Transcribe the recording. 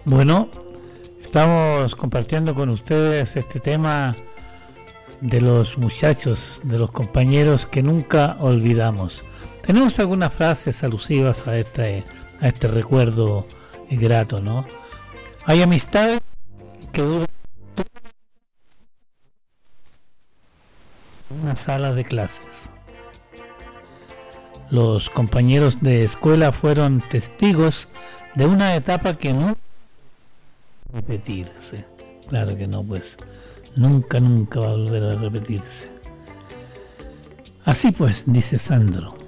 Bueno, estamos compartiendo con ustedes este tema de los muchachos, de los compañeros que nunca olvidamos. Tenemos algunas frases alusivas a este recuerdo grato, ¿no? Hay amistad que dura en una sala de clases. Los compañeros de escuela fueron testigos de una etapa que no repetirse. Claro que no, pues nunca va a volver a repetirse. Así pues, dice Sandro,